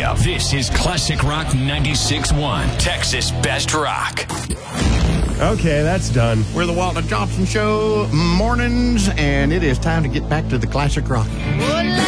Radio. This is Classic Rock 96.1, Texas Best Rock. Okay, that's done. We're the Walter Johnson Show mornings, and it is time to get back to the classic rock.